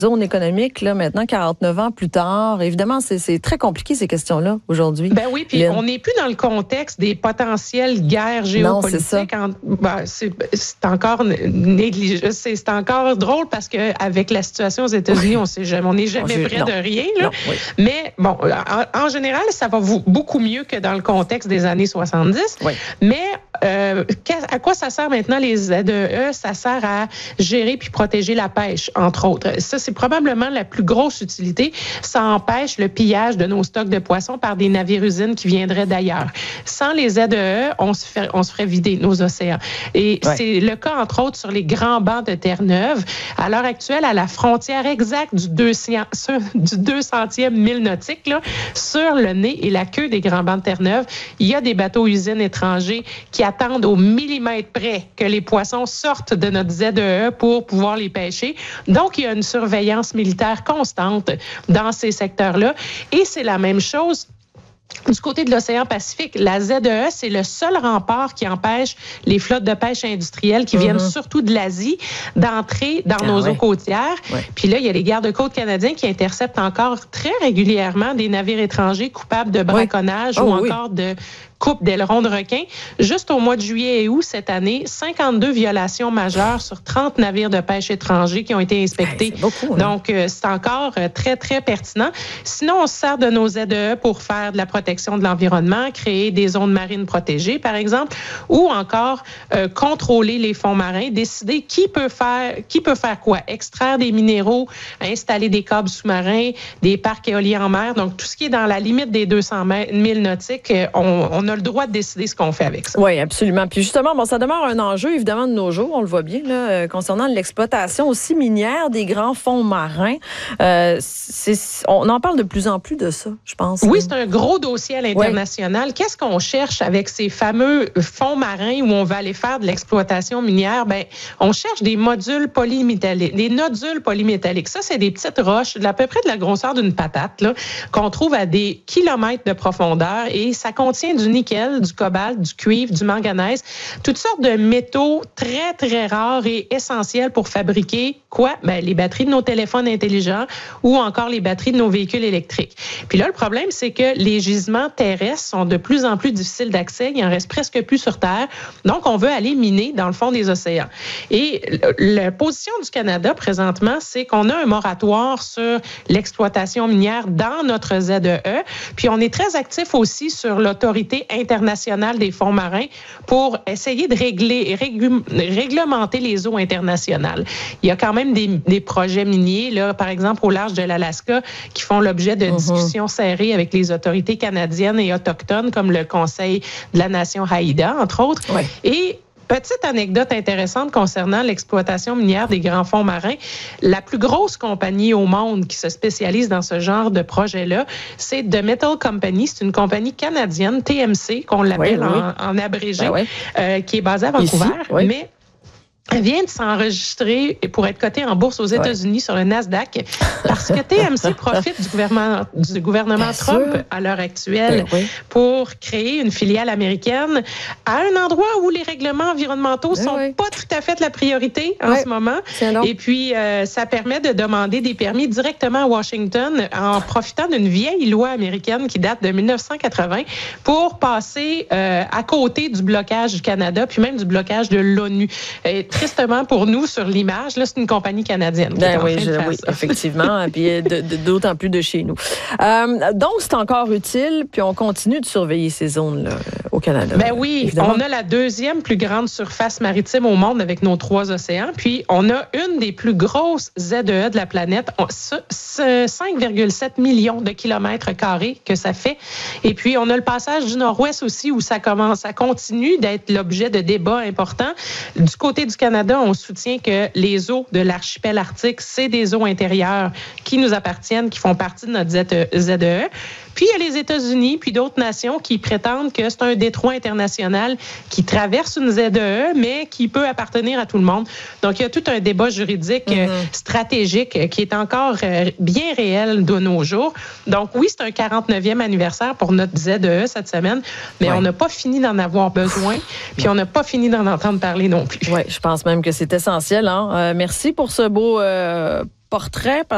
zone économique, là, maintenant, 49 ans plus tard. Évidemment, c'est très compliqué, ces questions-là, aujourd'hui. Ben oui, puis on n'est plus dans le contexte des potentielles guerres géopolitiques. C'est encore négligé. C'est encore drôle parce que avec la situation aux États-Unis, on n'est jamais près de rien. Là. Non, oui. Mais bon, en général, ça va beaucoup mieux que dans le contexte des années 70. Oui. Mais à quoi ça sert maintenant les ZEE? Ça sert à gérer puis protéger la pêche, entre autres. Ça, c'est probablement la plus grosse utilité. Ça empêche le pillage de nos stocks de poissons par des navires-usines qui viendraient d'ailleurs. Sans les ZEE, on se ferait vider nos océans. Et c'est le cas, entre autres, sur les grands bancs de Terre-Neuve. À l'heure actuelle, à la frontière exacte du 200e mille nautique, là, sur le nez et la queue des grands bancs de Terre-Neuve, il y a des bateaux-usines étrangers qui attendent au millimètre près que les poissons sortent de notre ZEE pour pouvoir les pêcher. Donc, il y a une surveillance militaire constante dans ces secteurs-là. Et c'est la même chose du côté de l'océan Pacifique. La ZEE, c'est le seul rempart qui empêche les flottes de pêche industrielles qui viennent surtout de l'Asie d'entrer dans nos eaux côtières. Puis là, il y a les gardes-côtes canadiens qui interceptent encore très régulièrement des navires étrangers coupables de braconnage ou encore de coupe d'ailerons de requin. Juste au mois de juillet et août cette année, 52 violations majeures sur 30 navires de pêche étrangers qui ont été inspectés. C'est beaucoup, donc, c'est encore très, très pertinent. Sinon, on se sert de nos ZEE pour faire de la protection de l'environnement, créer des zones marines protégées, par exemple, ou encore contrôler les fonds marins, décider qui peut faire quoi. Extraire des minéraux, installer des câbles sous-marins, des parcs éoliens en mer. Donc, tout ce qui est dans la limite des 200 milles nautiques, on a le droit de décider ce qu'on fait avec ça. Oui, absolument. Puis justement, ça demeure un enjeu, évidemment, de nos jours, on le voit bien, là, concernant l'exploitation aussi minière des grands fonds marins. On en parle de plus en plus de ça, je pense. Oui, c'est un gros dossier à l'international. Oui. Qu'est-ce qu'on cherche avec ces fameux fonds marins où on va aller faire de l'exploitation minière? Ben, on cherche des modules polymétalliques, des nodules polymétalliques. Ça, c'est des petites roches, à peu près de la grosseur d'une patate, là, qu'on trouve à des kilomètres de profondeur, et ça contient du nickel, du cobalt, du cuivre, du manganèse, toutes sortes de métaux très, très rares et essentiels pour fabriquer quoi? Ben, les batteries de nos téléphones intelligents ou encore les batteries de nos véhicules électriques. Puis là, le problème, c'est que les gisements terrestres sont de plus en plus difficiles d'accès. Il en reste presque plus sur Terre. Donc, on veut aller miner dans le fond des océans. Et la position du Canada, présentement, c'est qu'on a un moratoire sur l'exploitation minière dans notre ZEE. Puis, on est très actif aussi sur l'autorité internationale des fonds marins pour essayer de réglementer les eaux internationales. Il y a quand même des projets miniers, là, par exemple au large de l'Alaska, qui font l'objet de discussions serrées avec les autorités canadiennes et autochtones, comme le Conseil de la Nation Haïda, entre autres. Ouais. Et petite anecdote intéressante concernant l'exploitation minière des grands fonds marins. La plus grosse compagnie au monde qui se spécialise dans ce genre de projet-là, c'est The Metal Company. C'est une compagnie canadienne, TMC, qu'on l'appelle en abrégé, qui est basée à Vancouver. Ici, mais elle vient de s'enregistrer pour être cotée en bourse aux États-Unis sur le Nasdaq parce que TMC profite du gouvernement Trump à l'heure actuelle pour créer une filiale américaine à un endroit où les règlements environnementaux sont pas tout à fait la priorité en ce moment. Et puis, ça permet de demander des permis directement à Washington en profitant d'une vieille loi américaine qui date de 1980 pour passer à côté du blocage du Canada puis même du blocage de l'ONU. Tristement pour nous, sur l'image, là, c'est une compagnie canadienne qui est en train de faire ça. Effectivement, puis d'autant plus de chez nous. Donc, c'est encore utile, puis on continue de surveiller ces zones-là au Canada. Ben oui, évidemment. On a la deuxième plus grande surface maritime au monde avec nos 3 océans, puis on a une des plus grosses ZEE de la planète, 5,7 millions de kilomètres carrés que ça fait. Et puis, on a le passage du Nord-Ouest aussi où ça continue d'être l'objet de débats importants. Du côté du Canada, on soutient que les eaux de l'archipel arctique, c'est des eaux intérieures qui nous appartiennent, qui font partie de notre ZEE. Puis, il y a les États-Unis, puis d'autres nations qui prétendent que c'est un détroit international qui traverse une ZEE, mais qui peut appartenir à tout le monde. Donc, il y a tout un débat juridique stratégique qui est encore bien réel de nos jours. Donc, oui, c'est un 49e anniversaire pour notre ZEE cette semaine, mais on n'a pas fini d'en avoir besoin, puis on n'a pas fini d'en entendre parler non plus. Oui, je pense même que c'est essentiel. Merci pour ce beau portrait.